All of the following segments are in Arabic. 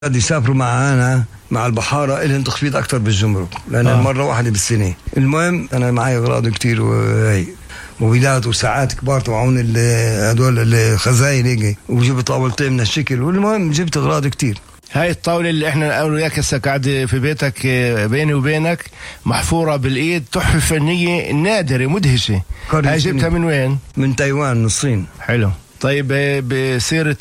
قد يسافروا معانا مع البحارة إلهم تخفيض أكتر بالجمرك لأن المرة واحدة بالسنة. المهم أنا معي أغراض كتير وهي موبيلات وساعات كبار تبعون هدول الخزاين هيك، وجبت طاولتين من الشكل، والمهم جبت أغراض كتير. هاي الطاولة اللي احنا نقول وياك هسه قاعدة في بيتك بيني وبينك محفورة بالإيد، تحفة فنية نادرة مدهشة. هاي جبتها من وين؟ من تايوان من الصين. حلو. طيب بسيرة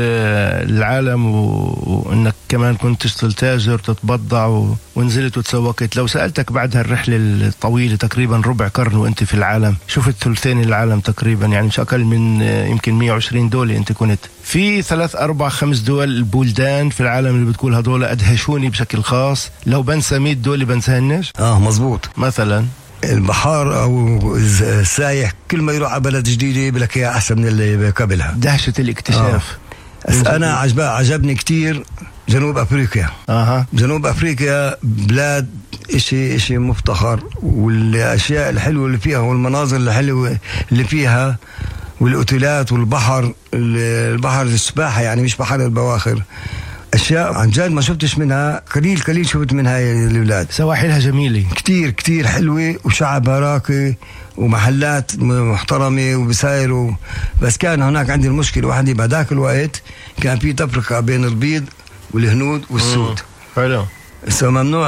العالم وانك كمان كنت تشتغل تاجر تتبضع ونزلت وتسوقت، لو سألتك بعد هالرحلة الطويلة تقريبا ربع قرن وانت في العالم، شفت ثلثين العالم تقريبا، يعني مش اقل من يمكن 120 دولة انت كنت في 3 4 5 دول البلدان في العالم اللي بتقول هدول ادهشوني بشكل خاص، لو بنسى 100 دولة بنساهنش؟ مزبوط. مثلا البحار او السايح كل ما يروح على بلد جديده بلك هي احسن من اللي قبلها. دهشه الاكتشاف. انا عجبني كتير جنوب افريقيا. جنوب افريقيا بلاد اشي مفتخر، والاشياء الحلوه اللي فيها والمناظر الحلوه اللي فيها والاوتيلات والبحر، البحر السباحه يعني مش بحر البواخر، اشياء عن جد ما شفتش منها، قليل شفت منها البلاد. سواحلها جميله كتير كتير حلوه، وشعبها راقي، ومحلات محترمه وبساير بس كان هناك عندي المشكله واحده بهداك الوقت، كان في تفرقه بين البيض والهنود والسود. حلو. هسه ممنوع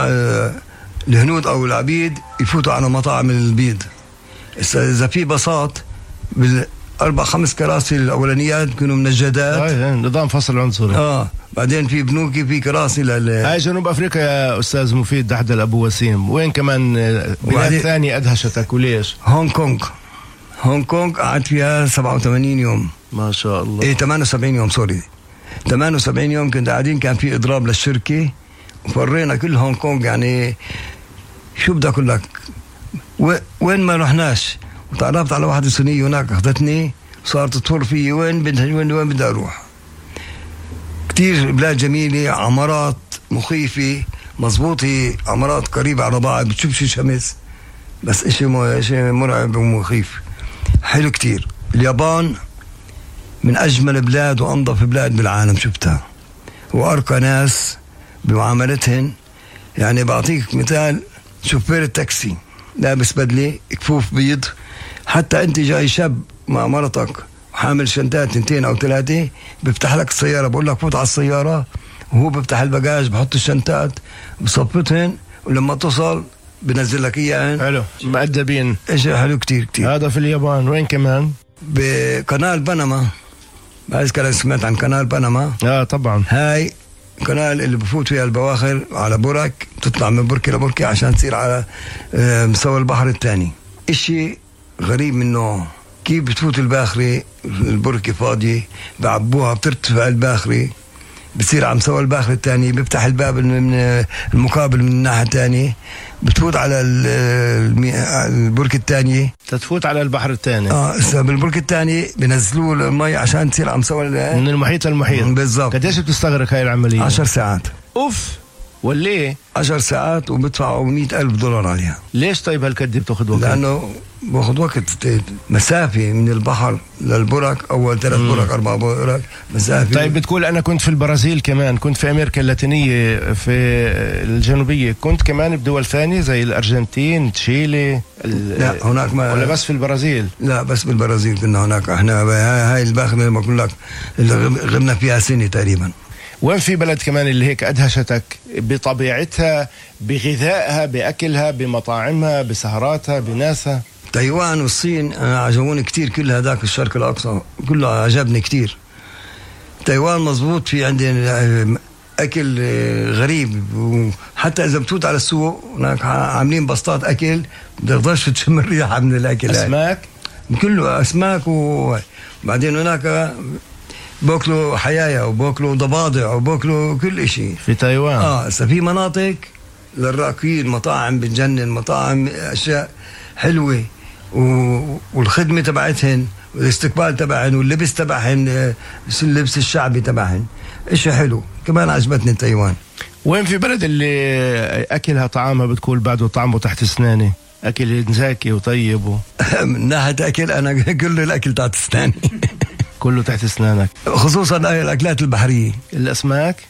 الهنود او العبيد يفوتوا على مطاعم البيض. هسه اذا في بساط بالاربع 5 كراسي الاولانيات كانوا منجدات، نظام فصل عنصري. بعدين في بنوكي في كراسي هاي جنوب افريقيا يا استاذ مفيد دحدل ابو وسيم. وين كمان بلاد ثانيه ادهشتك وليش؟ هونغ كونغ قعدت فيها 87 يوم. ما شاء الله. 78 يوم، سوري 78 يوم كنت قاعدين، كان في اضراب للشركه وفرينا كل هونغ كونغ، يعني شو بدي اقول لك، وين ما رحناش. وتعرفت على واحده صينيه هناك اخذتني، صارت تطور فيي وين بدي اروح. كتير بلاد جميلة، عمارات مخيفة مزبوط، هي عمارات قريبة على بعض، بتشوفش شمس بس اشي مرعب ومخيف. حلو كتير. اليابان من اجمل بلاد وانظف بلاد بالعالم شفتها، وارقى ناس بمعاملتهن. يعني بعطيك مثال، شوفير التاكسي لابس بدلة كفوف بيض، حتى انت جاي شاب مع مرتك حامل شنطات 2 أو 3 بيفتح لك السيارة، بقول لك فوت على السيارة، وهو بيفتح الباجاج بحط الشنطات بصفتهن، ولما تصل بنزل لك اياهن. حلو، مؤدبين. ايش حلو كتير. هذا في اليابان. وين كمان؟ بقنال بنما، بعد كده سمعت عن قنال بنما. طبعا. هاي قنال اللي بفوت فيها البواخر على برك، تطلع من بركة لبركة عشان تصير على مستوى البحر الثاني. اشي غريب منه، كيف بتفوت الباخرة البركة فاضية، بعبوها بترتفع الباخرة، بتصير على مستوى الباخرة الثاني، بيفتح الباب من المقابل من الناحية الثانية، بتفوت على البركة الثانية، تفوت على البحر الثاني. بالبركة الثانية بنزلوا المي عشان تصير على مستوى من المحيط للمحيط. بالضبط. قديش بتستغرق هاي العملية؟ 10 ساعات. اوف، وليه 10 ساعات وبدفعوا $100,000 عليها. ليش طيب هالقد بتاخذ وقت؟ لانه باخذ وقت، مسافه من البحر للبرك، اول 3 برك 4 برك مسافه. طيب بتقول انا كنت في البرازيل، كمان كنت في امريكا اللاتينيه في الجنوبيه، كنت كمان بدول ثانيه زي الارجنتين، تشيلي؟ لا هناك ما، ولا بس في البرازيل؟ لا بس بالبرازيل كنا هناك. احنا هاي الباخره اللي بقول لك اللي غبنا فيها سنه تقريبا. وين في بلد كمان اللي هيك أدهشتك بطبيعتها، بغذائها، بأكلها، بمطاعمها، بسهراتها، بناسها؟ تايوان والصين أنا عجبوني كتير، كل هذاك الشرق الأقصى كله عجبني كتير. تايوان مزبوط، في عندنا أكل غريب، وحتى إذا بتفوت على السوق هناك عاملين بسطات أكل بتقدرش تشم الريحة من الأكل. أسماك؟ كله أسماك، وبعدين هناك باكلوا حيايا وباكلوا ضفادع وباكلوا كل اشي في تايوان. في مناطق للراقيين، مطاعم بتجنن، مطاعم اشياء حلوه، والخدمه تبعتهن والاستقبال تبعهن واللبس تبعهن، اللبس الشعبي تبعهن اشي حلو. كمان عجبتني تايوان. وين في بلد اللي اكلها طعامها بتقول بعده طعمه تحت اسناني، اكل زاكي وطيب من ناحيه اكل انا كل الاكل تحت اسناني. كله تحت اسنانك، خصوصا الاكلات البحريه، الاسماك.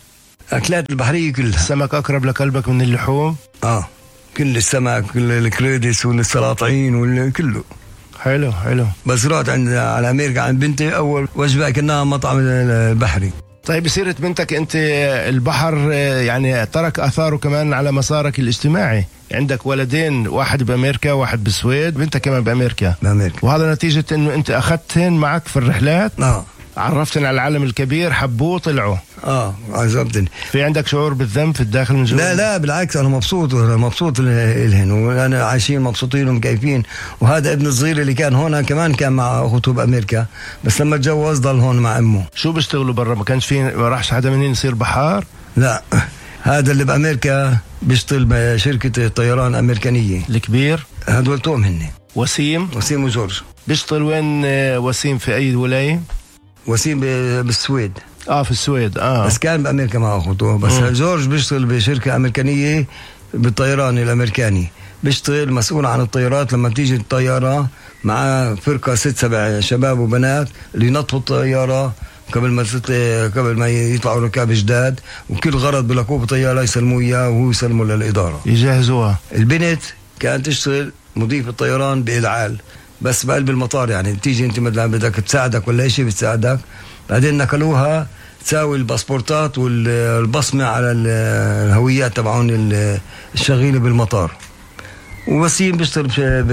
اكلات البحريه كلها. السمك اقرب لقلبك من اللحوم؟ كل السمك، كل الكريدس والسلاطعين وكله. حلو حلو. بس رحت على امريكا عند بنتي، اول وجبه كنا مطعم البحري. طيب بسيرة بنتك انت، البحر يعني ترك اثاره كمان على مسارك الاجتماعي، عندك ولدين، واحد بامريكا واحد بالسويد، بنتك كمان بامريكا. وهذا نتيجة انه انت اخذتهن معك في الرحلات. عرفتن على العالم الكبير، حبوه، طلعوا. عجبتني. في عندك شعور بالذنب في الداخل من جوا؟ لا بالعكس، انا مبسوط لهن، وانا عايشين مبسوطين ومكيفين. وهذا ابن الصغير اللي كان هون كمان كان مع اخوته بامريكا، بس لما تجوز ضل هون مع امه. شو بيشتغلوا برا؟ ما كانش في، ما راحش حدا منهم يصير بحار؟ لا، هذا اللي بامريكا بيشتغل بشركه طيران امريكانيه الكبير. هدول توم هن. وسيم وجورج. بيشتغل وين وسيم؟ في اي ولايه؟ وسيم بالسويد. في السويد. بس كان بامريكا مع اخوته. بس جورج بيشتغل بشركه امريكانيه بالطيران الامريكاني، بيشتغل مسؤول عن الطيارات. لما بتيجي الطياره مع فرقه 6-7 شباب وبنات اللي ينطوا الطياره قبل ما يطلعوا ركاب جداد، وكل غرض بلاقوه بطياره يسلموه اياه وهو يسلمه للاداره يجهزوها. البنت كانت تشتغل مضيف الطيران بإلعال، بس بقلب المطار. يعني بتيجي انت مثلا بدك تساعدك ولا شيء بتساعدك، بعدين نقلوها تساوي الباسبورتات والبصمه على الهويات تبعون الشغيله بالمطار. ووسيم بيشتغل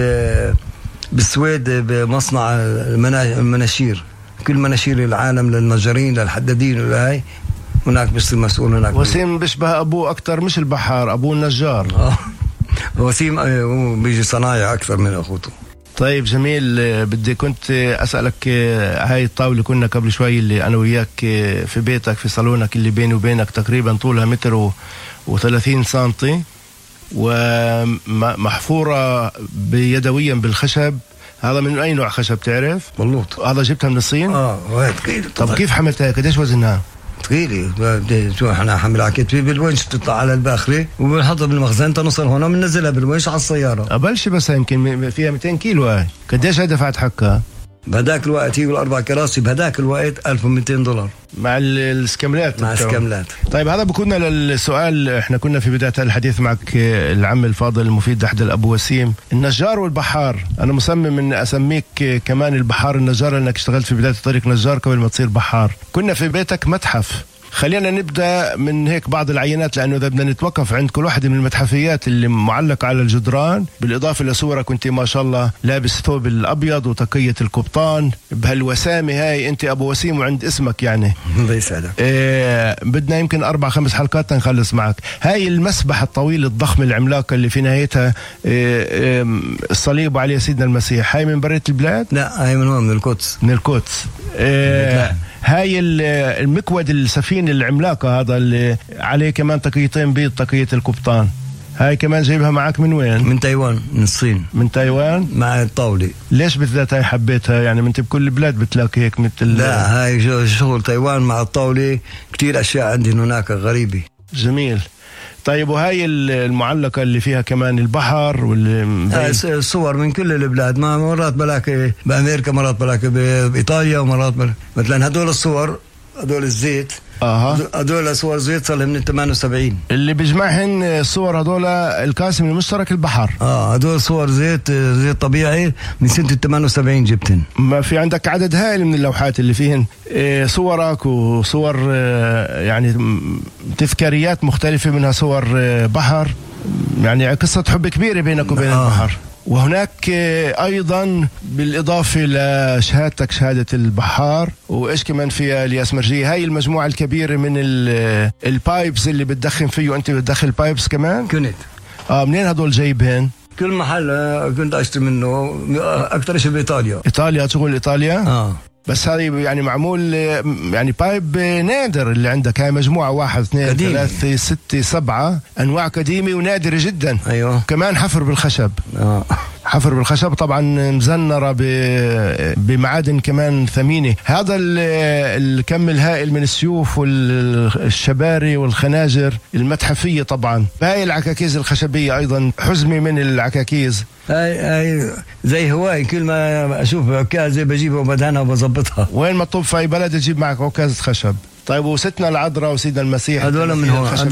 بالسويد بمصنع المناشير، كل مناشير العالم للنجارين للحدادين وهاي هناك بيشتغل مسؤول هناك. وسيم بيشبه ابوه اكثر، مش البحار، ابوه النجار. وسيم هو بيجي صنايع اكثر من اخوته. طيب جميل. بدي كنت أسألك، هاي الطاولة كنا قبل شوي اللي أنا وياك في بيتك في صالونك اللي بيني وبينك تقريبا طولها 1.30 سنتي، ومحفورة يدويا بالخشب. هذا من أي نوع خشب تعرف؟ بلوط. هذا جبتها من الصين؟ ثقيلة. طب كيف حملتها؟ قديش وزنها؟ ثقيلة. شو احنا حمل على كتفي بالونش، بتطلع على الباخرة وبنحطها بالمخزن تنوصل هون وبننزلها بالونش على السيارة. قبلش بس يمكن فيها 200 كيلو. هاي قديش هاي دفعت حقها؟ بهداك الوقت هي والأربع كراسي بهداك الوقت $1200 مع السكملات. مع السكملات. طيب هذا بكوننا للسؤال. احنا كنا في بداية الحديث معك العم الفاضل المفيد دحدل أبو وسيم، النجار والبحار. أنا مصمم إن أسميك كمان البحار النجار، لأنك اشتغلت في بداية الطريق نجار قبل ما تصير بحار. كنا في بيتك متحف. خلينا نبدأ من هيك بعض العينات، لأنه إذا بدنا نتوقف عند كل واحدة من المتحفيات اللي معلقة على الجدران، بالإضافة لصورة كنت ما شاء الله لابس ثوب الأبيض وتقية القبطان بهالوسامة هاي، أنت أبو وسيم وعند اسمك يعني. الله يسعدك. بدنا يمكن 4-5 حلقات نخلص معك. هاي المسبح الطويل الضخم العملاقة اللي في نهايتها الصليب وعليه سيدنا المسيح، هاي من برية البلاد؟ لا، هاي من هون، من القدس. من القدس. هاي المكود السفينة العملاقة هذا اللي عليه كمان تقيتين بيض، تقية القبطان، هاي كمان جايبها معك من وين؟ من تايوان، من الصين. من تايوان؟ مع الطاولة. ليش بالذات هاي حبيتها؟ يعني انت بكل البلاد بتلاقي هيك مثل. لا، هاي شغل تايوان مع الطاولة، كتير أشياء عندي هناك غريبة. جميل. طيب وهاي المعلقة اللي فيها كمان البحر صور من كل البلاد، ما مرات بلاقي بأمريكا، مرات بلاقي بإيطاليا، ومرات مثلا هدول الصور، هدول الزيت، هدول صور زيت صار من 78 اللي بيجمعهن الصور هدول القاسم المشترك البحر. هدول صور زيت طبيعي من سنة 78 جبتن. ما في عندك عدد هائل من اللوحات اللي فيهن صورك وصور يعني تذكاريات مختلفة، منها صور بحر، يعني قصة حب كبيرة بينك وبين البحر. وهناك أيضا بالإضافة لشهادتك شهادة البحار، وإيش كمان فيها الياسمرجية، هاي المجموعة الكبيرة من البايبس اللي بتدخن فيه. أنت بتدخل بايبس كمان؟ كنت. منين هدول جايبهن؟ كل محل كنت أشتري منه، أكثر شيء بإيطاليا. إيطاليا؟ شغل إيطاليا؟ بس هذه يعني معمول يعني بايب نادر اللي عندك. هاي مجموعة 1 2 3 6 7 أنواع قديمة ونادرة جدا. أيوة. كمان حفر بالخشب. حفر بالخشب طبعا، مزنرة بمعادن كمان ثمينة. هذا الكم الهائل من السيوف والشباري والخناجر المتحفية طبعا. هاي العكاكيز الخشبية أيضا حزمة من العكاكيز. هاي زي هواي، كل ما اشوف عكازه بجيبها وبدهنها وبظبطها. وين ما تطب في اي بلد تجيب معك عكازة خشب. طيب وستنا العذراء وسيدنا المسيح هذول من هون.